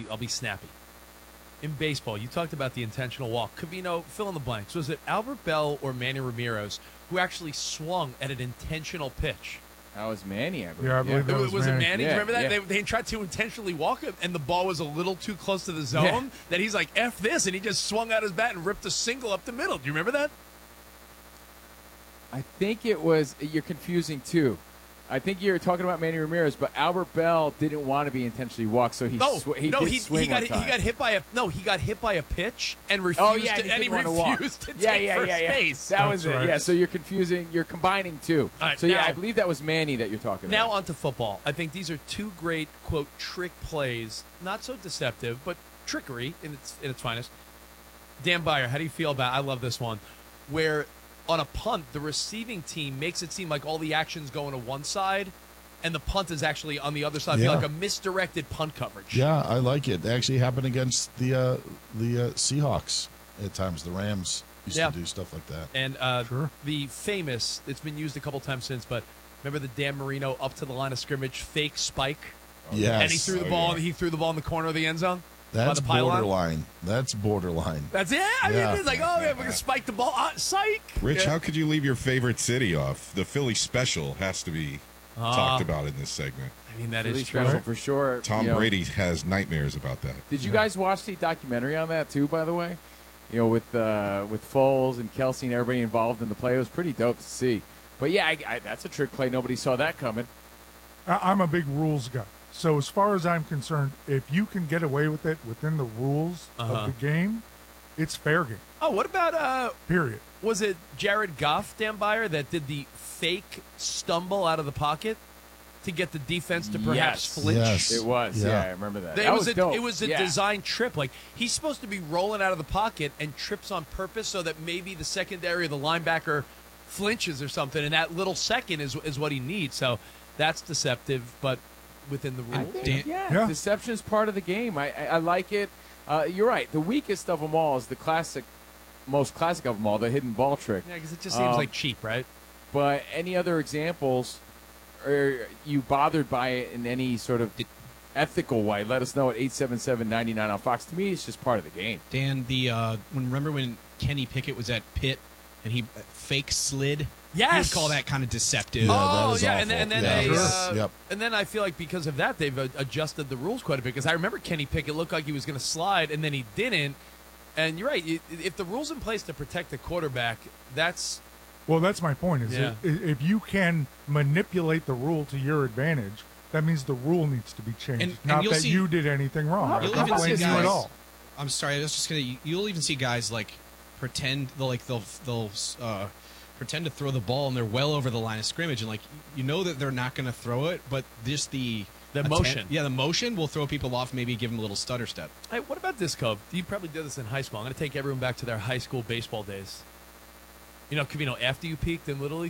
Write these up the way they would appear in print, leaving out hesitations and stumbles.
I'll be snappy. In baseball, you talked about the intentional walk. Covino, fill in the blanks. Was it Albert Bell or Manny Ramirez who actually swung at an intentional pitch? That was Manny, I believe. Yeah, I believe that was it Manny. Manny? Yeah, Do you remember that? yeah. They tried to intentionally walk him, and the ball was a little too close to the zone. Yeah. That he's like, F this, and he just swung out his bat and ripped a single up the middle. Do you remember that? I think it was. You're confusing two. I think you're talking about Manny Ramirez, but Albert Bell didn't want to be intentionally walked, so he did swing got one time. he got hit by a pitch and refused and to, and he didn't want to walk. refused to Yeah, take yeah, first yeah, yeah. base. That was That's it. right. Yeah, so you're confusing. You're combining two. All right, So yeah, now- I believe that was Manny that you're talking Now about. on to football. I think these are two great quote trick plays, not so deceptive, but trickery in its finest. Dan Byer, how do you feel about? I love this one, where on a punt the receiving team makes it seem like all the action's going to one side, and the punt is actually on the other side. Yeah. Like a misdirected punt coverage. Yeah, I like it. It actually happened against the Seahawks at times. The Rams used Yeah. to do stuff like that. And Sure. the famous, it's been used a couple times since, but remember the Dan Marino up to the line of scrimmage fake spike, Yes. and he threw the ball. He threw the ball in the corner of the end zone. by That's the pylon. borderline. That's borderline. That's it. I mean, Yeah. it's like, oh, yeah, we're gonna spike the ball. Psych. Rich, Yeah. how could you leave your favorite city off? The Philly special has to be talked about in this segment. I mean, that Philly is true. special for sure. Tom You know, Brady has nightmares about that. Did you guys watch the documentary on that too? By the way, you know, with Foles and Kelsey and everybody involved in the play, it was pretty dope to see. But yeah, that's a trick play. Nobody saw that coming. I'm a big rules guy. So as far as I'm concerned, if you can get away with it within the rules of the game, it's fair game. Oh, what about Period. was it Jared Goff, Dan Byer, that did the fake stumble out of the pocket to get the defense to perhaps Yes. flinch? Yes. It was. Yeah. Yeah, I remember that. It That was dope. it was a Yeah. design trip. Like he's supposed to be rolling out of the pocket and trips on purpose so that maybe the secondary or the linebacker flinches or something, and that little second is what he needs. So that's deceptive, but within the rules. Yeah. Deception is part of the game. I like it. You're right. The weakest of them all is the most classic of them all, the hidden ball trick. Yeah, because it just seems like cheap, right? But any other examples? Are you bothered by it in any sort of ethical way? Let us know at 877-99 on Fox. To me, it's just part of the game. Dan, remember when Kenny Pickett was at Pitt and he fake slid? Yes. You would call that kind of deceptive. that is and awful. then Yeah. they, Yep. and then I feel like because of that they've adjusted the rules quite a bit. Because I remember Kenny Pickett looked like he was going to slide, and then he didn't. And you're right. If the rules in place to protect the quarterback, that's Well, that's my point. Is Yeah. if you can manipulate the rule to your advantage, that means the rule needs to be changed. And Not you'll that see- you did anything wrong. I You'll don't even see blame you at guys. all. I'm sorry. I was just gonna. You'll even see guys like pretend they'll pretend to throw the ball and they're well over the line of scrimmage and you know that they're not going to throw it, but just the motion. Yeah, the motion will throw people off. Maybe give them a little stutter step. Hey, what about this, Cove? You probably did this in high school. I'm going to take everyone back to their high school baseball days. You know, after you peaked in Little League?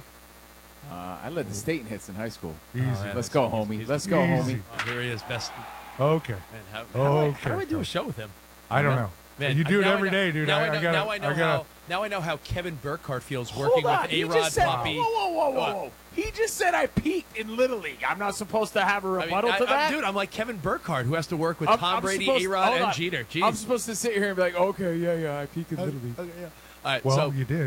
I led the state in hits in high school. Easy. Let's go, homie. Let's go, Easy. homie. Oh, here he is, best. Okay. Man, how Okay. do I do a show with him? I don't know. Man, You do it now every day, dude. Now I gotta- now I know how Kevin Burkhardt feels Hold working on. with He A-Rod, just said, Poppy. whoa. He just said I peaked in Little League. I'm not supposed to have a I mean, rebuttal to that? dude, I'm like Kevin Burkhardt, who has to work with I'm Tom Brady, supposed- A-Rod, hold and on. Jeter. Jeez. I'm supposed to sit here and be like, okay, yeah, I peaked in Little League. All right, Well, so you did.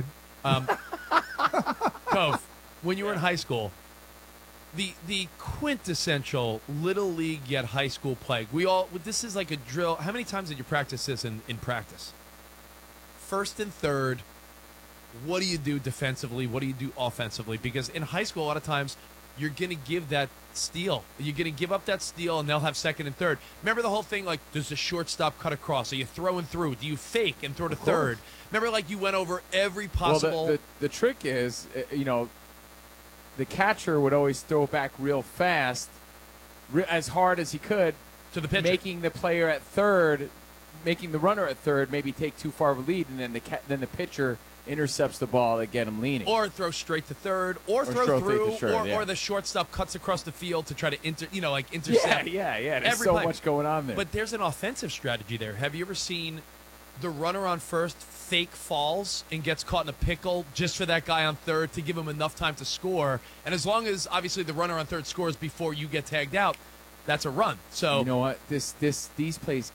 Cove, when you were in high school, the quintessential Little League yet high school play. This is like a drill. How many times did you practice this in practice? First and third. What do you do defensively? What do you do offensively? Because in high school, a lot of times you're going to give that steal. You're going to give up that steal, and they'll have second and third. Remember the whole thing, like, does the shortstop cut across? Are you throwing through? Do you fake and throw to third? Remember, like, you went over every possible. Well, the trick is, the catcher would always throw back real fast, as hard as he could, to the pitcher. making the player at third, making the runner at third maybe take too far of a lead, and then the pitcher intercepts the ball to get him leaning. Or throw straight to third, or throw throw through, straight to third, yeah. or the shortstop cuts across the field to try to intercept. Yeah. There's Every so play. much going on there. But there's an offensive strategy there. Have you ever seen the runner on first fake falls and gets caught in a pickle just for that guy on third to give him enough time to score? And as long as obviously the runner on third scores before you get tagged out, that's a run. So you know what? These plays